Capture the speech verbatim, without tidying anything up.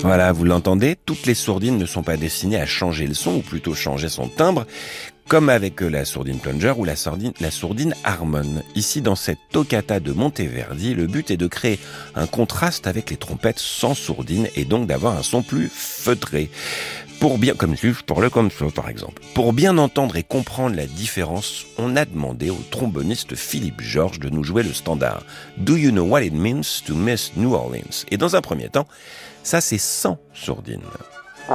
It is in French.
Voilà, vous l'entendez, toutes les sourdines ne sont pas destinées à changer le son, ou plutôt changer son timbre, comme avec la sourdine plunger ou la sourdine, la sourdine Harmon. Ici, dans cette toccata de Monteverdi, le but est de créer un contraste avec les trompettes sans sourdine et donc d'avoir un son plus feutré. Pour bien, comme si je parlais comme ça, par exemple. Pour bien entendre et comprendre la différence, on a demandé au tromboniste Philippe Georges de nous jouer le standard Do You Know What It Means to Miss New Orleans? Et dans un premier temps, ça c'est sans sourdine.